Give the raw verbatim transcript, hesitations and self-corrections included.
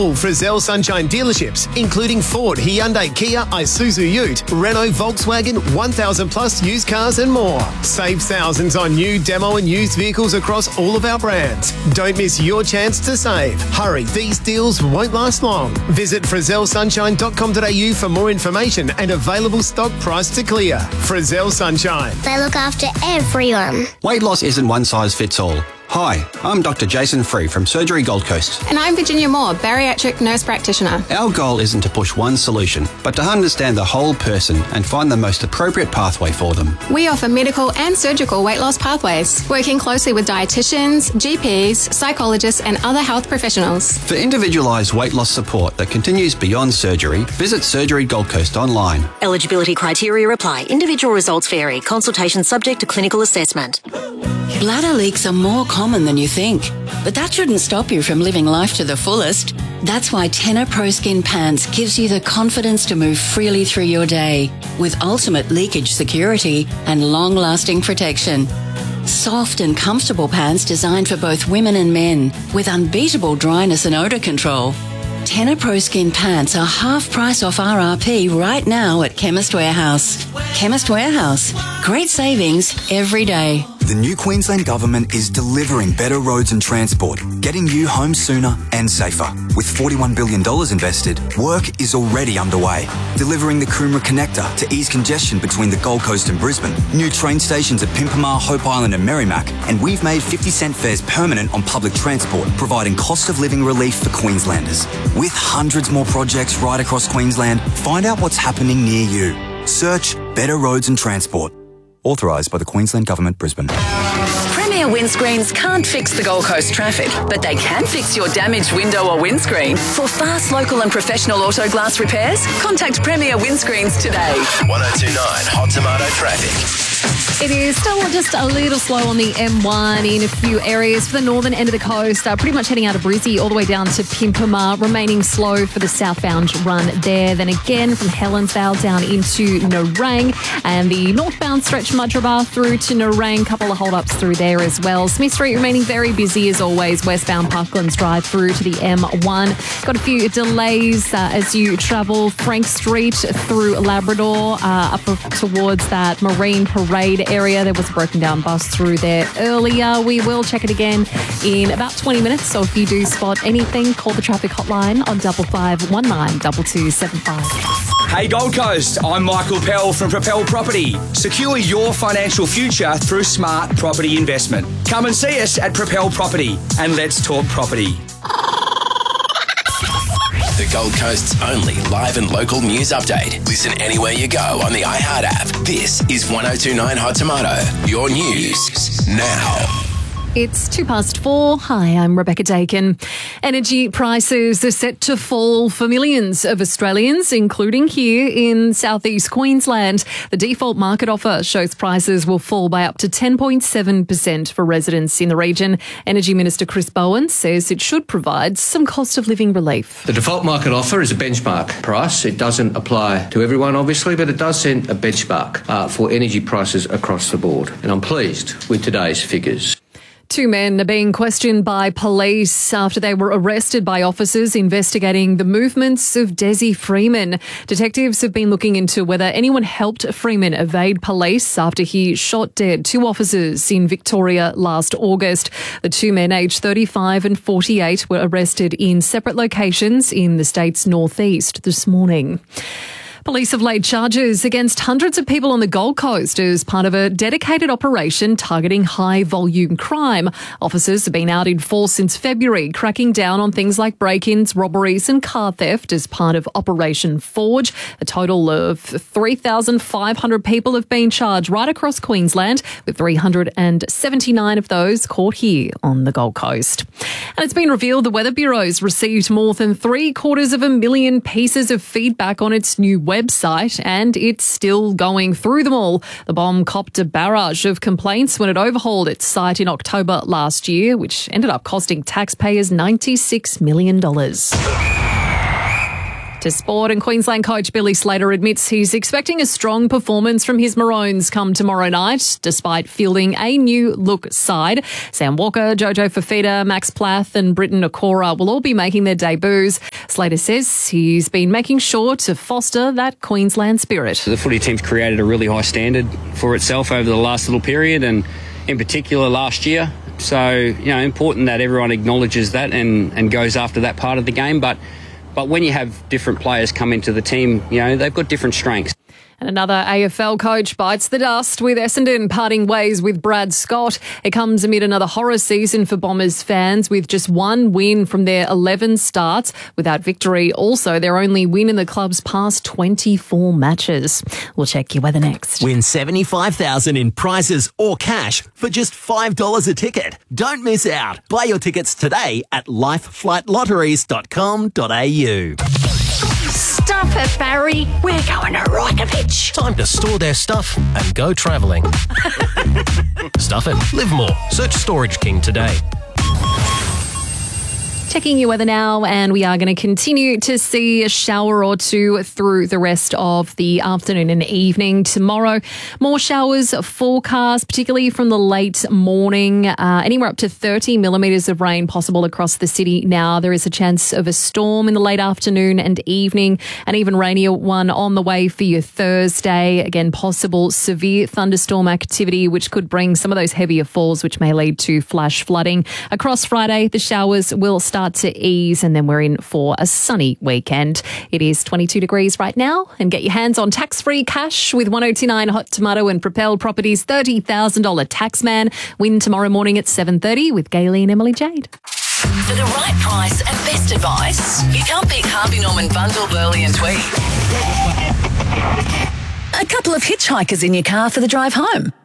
all Frizzell Sunshine dealerships, including Ford, Hyundai, Kia, Isuzu Ute, Renault, Volkswagen, one thousand plus used cars and more. Save thousands on new, demo and used vehicles across all of our brands. Don't miss your chance to save. Hurry, these deals won't last long. Visit frizzell sunshine dot com dot a u for more information and available stock price to clear. Frizzell Sunshine. They look after everyone. Weight loss isn't one size fits all. Hi, I'm Doctor Jason Free from Surgery Gold Coast. And I'm Virginia Moore, bariatric nurse practitioner. Our goal isn't to push one solution, but to understand the whole person and find the most appropriate pathway for them. We offer medical and surgical weight loss pathways, working closely with dietitians, G Ps, psychologists and other health professionals. For individualised weight loss support that continues beyond surgery, visit Surgery Gold Coast online. Eligibility criteria apply. Individual results vary. Consultation subject to clinical assessment. Bladder leaks are more common than you think, but that shouldn't stop you from living life to the fullest. That's why Tena Pro Skin Pants gives you the confidence to move freely through your day with ultimate leakage security and long-lasting protection. Soft and comfortable pants designed for both women and men with unbeatable dryness and odour control. Tena Pro Skin Pants are half price off R R P right now at Chemist Warehouse. Chemist Warehouse. Great savings every day. The new Queensland Government is delivering better roads and transport, getting you home sooner and safer. With forty-one billion dollars invested, work is already underway. Delivering the Coomera Connector to ease congestion between the Gold Coast and Brisbane, new train stations at Pimpamar, Hope Island and Merrimack, and we've made fifty cent fares permanent on public transport, providing cost of living relief for Queenslanders. With hundreds more projects right across Queensland, find out what's happening near you. Search Better Roads and Transport. Authorised by the Queensland Government, Brisbane. Premier windscreens can't fix the Gold Coast traffic, but they can fix your damaged window or windscreen. For fast, local and professional auto glass repairs, contact Premier Windscreens today. one oh two point nine Hot Tomato Traffic. It is still just a little slow on the M one in a few areas for the northern end of the coast, uh, pretty much heading out of Brizzy all the way down to Pimpamar, remaining slow for the southbound run there. Then again from Helensvale down into Nerang, and the northbound stretch Mudgeeraba through to Nerang, couple of hold-ups through there as well. Smith Street remaining very busy as always, westbound Parklands Drive through to the M one. Got a few delays uh, as you travel Frank Street through Labrador, uh, up towards that Marine Parade area. There was a broken down bus through there earlier. We will check it again in about twenty minutes, so if you do spot anything, call the traffic hotline on double five one nine two two seven five. Hey Gold Coast, I'm Michael Pell from Propel Property. Secure your financial future through smart property investment. Come and see us at Propel Property and let's talk property. The Gold Coast's only live and local news update. Listen anywhere you go on the iHeart app. This is one oh two point nine Hot Tomato, your news now. It's two past four. Hi, I'm Rebecca Dakin. Energy prices are set to fall for millions of Australians, including here in southeast Queensland. The default market offer shows prices will fall by up to ten point seven percent for residents in the region. Energy Minister Chris Bowen says it should provide some cost of living relief. The default market offer is a benchmark price. It doesn't apply to everyone, obviously, but it does set a benchmark uh, for energy prices across the board. And I'm pleased with today's figures. Two men are being questioned by police after they were arrested by officers investigating the movements of Desi Freeman. Detectives have been looking into whether anyone helped Freeman evade police after he shot dead two officers in Victoria last August. The two men, aged thirty-five and forty-eight, were arrested in separate locations in the state's northeast this morning. Police have laid charges against hundreds of people on the Gold Coast as part of a dedicated operation targeting high-volume crime. Officers have been out in force since February, cracking down on things like break-ins, robberies and car theft as part of Operation Forge. A total of three thousand five hundred people have been charged right across Queensland, with three hundred seventy-nine of those caught here on the Gold Coast. And it's been revealed the Weather Bureau's received more than three quarters of a million pieces of feedback on its new website, and it's still going through them all. The bomb copped a barrage of complaints when it overhauled its site in October last year, which ended up costing taxpayers ninety-six million dollars. To sport, and Queensland coach Billy Slater admits he's expecting a strong performance from his Maroons come tomorrow night, despite fielding a new look side. Sam Walker, Jojo Fafita, Max Plath and Britton Okora will all be making their debuts. Slater says he's been making sure to foster that Queensland spirit. The footy team's created a really high standard for itself over the last little period, and in particular last year. So, you know, important that everyone acknowledges that and, and goes after that part of the game. But but when you have different players come into the team, you know, they've got different strengths. And another A F L coach bites the dust, with Essendon parting ways with Brad Scott. It comes amid another horror season for Bombers fans, with just one win from their eleven starts without victory. Also, their only win in the club's past twenty-four matches. We'll check your weather next. Win seventy-five thousand dollars in prizes or cash for just five dollars a ticket. Don't miss out. Buy your tickets today at life flight lotteries dot com dot a u. Stop it, Barry. We're going to Rockovich. Time to store their stuff and go travelling. Stuff it. Live more. Search Storage King today. Checking your weather now, and we are going to continue to see a shower or two through the rest of the afternoon and evening. Tomorrow, more showers forecast, particularly from the late morning, uh, anywhere up to thirty millimetres of rain possible across the city now. There is a chance of a storm in the late afternoon and evening, and even rainier one on the way for your Thursday. Again, possible severe thunderstorm activity, which could bring some of those heavier falls, which may lead to flash flooding. Across Friday, the showers will start to ease, and then we're in for a sunny weekend. It is twenty-two degrees right now, and get your hands on tax-free cash with one oh two nine Hot Tomato and Propel Properties thirty thousand dollars Taxman. Win tomorrow morning at seven thirty with Gailey and Emily Jade. For the right price and best advice, you can't beat Harvey Norman Bundle, Burley and Tweed. A couple of hitchhikers in your car for the drive home.